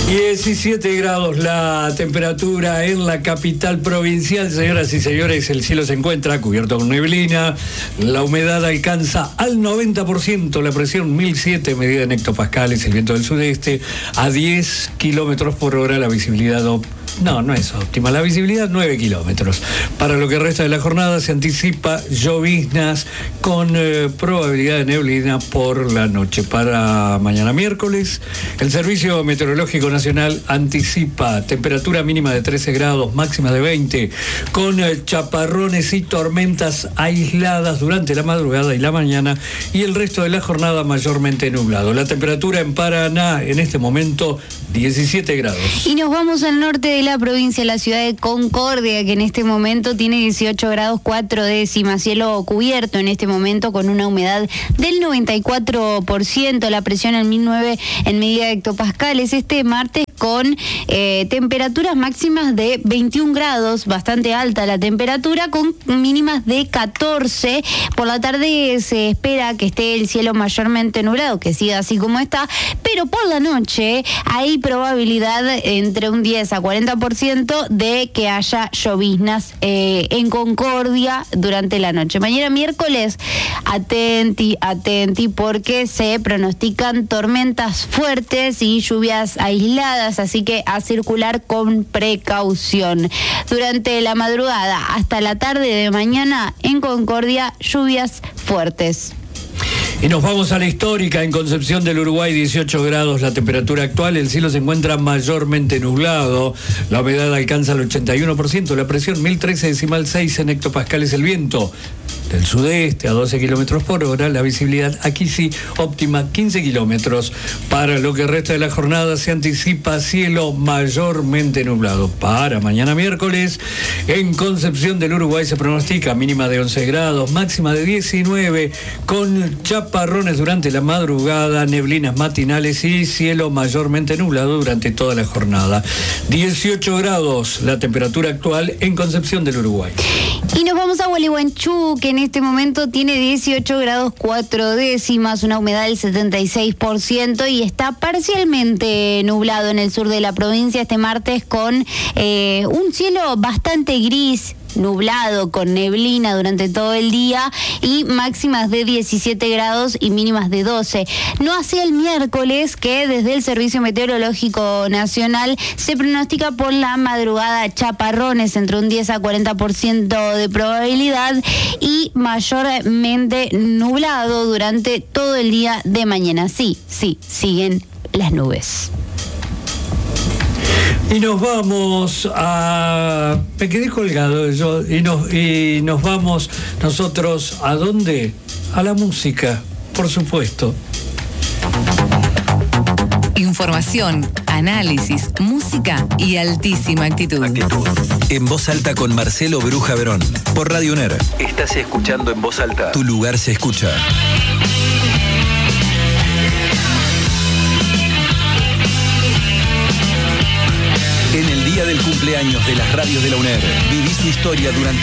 17 grados la temperatura en la capital provincial. Señoras y señores, el cielo se encuentra cubierto con neblina, la humedad alcanza al 90%, la presión 1007 medida en hectopascales, el viento del sudeste a 10 kilómetros por hora, la visibilidad no es óptima. La visibilidad 9 kilómetros. Para lo que resta de la jornada se anticipa lloviznas con probabilidad de neblina por la noche. Para mañana miércoles, el Servicio Meteorológico Nacional anticipa temperatura mínima de 13 grados, máxima de 20, con chaparrones y tormentas aisladas durante la madrugada y la mañana, y el resto de la jornada mayormente nublado. La temperatura en Paraná en este momento 17 grados. Y nos vamos al norte de la provincia, la ciudad de Concordia, que en este momento tiene 18 grados 4 décimas, cielo cubierto en este momento con una humedad del 94%, la presión en 1009 en medida de hectopascales. Este martes con temperaturas máximas de 21 grados, bastante alta la temperatura, con mínimas de 14. Por la tarde se espera que esté el cielo mayormente nublado, que siga así como está, pero por la noche hay probabilidad entre un 10 a 40% de que haya lloviznas en Concordia durante la noche. Mañana miércoles, atenti, porque se pronostican tormentas fuertes y lluvias aisladas, así que a circular con precaución. Durante la madrugada hasta la tarde de mañana en Concordia, lluvias fuertes. Y nos vamos a la histórica en Concepción del Uruguay, 18 grados la temperatura actual, el cielo se encuentra mayormente nublado, la humedad alcanza el 81%, la presión 1013,6 en hectopascales, el viento del sudeste a 12 kilómetros por hora, la visibilidad aquí sí óptima 15 kilómetros. Para lo que resta de la jornada se anticipa cielo mayormente nublado. Para mañana miércoles en Concepción del Uruguay se pronostica mínima de 11 grados, máxima de 19, con chaparrones durante la madrugada, neblinas matinales y cielo mayormente nublado durante toda la jornada. 18 grados la temperatura actual en Concepción del Uruguay. Y nos vamos a Gualeguaychú, que en este momento tiene 18 grados 4 décimas, una humedad del 76% y está parcialmente nublado en el sur de la provincia este martes con un cielo bastante gris, nublado, con neblina durante todo el día y máximas de 17 grados y mínimas de 12. No así el miércoles, que desde el Servicio Meteorológico Nacional se pronostica por la madrugada chaparrones entre un 10 a 40% de probabilidad y mayormente nublado durante todo el día de mañana. Sí, siguen las nubes. Y nos vamos a... Me quedé colgado yo. Y nos vamos nosotros, ¿a dónde? A la música, por supuesto. Información, análisis, música y altísima actitud. En Voz Alta con Marcelo Bruja Verón. Por Radio UNER. Estás escuchando En Voz Alta. Tu lugar se escucha. En el día del cumpleaños de las radios de la UNER, viví su historia durante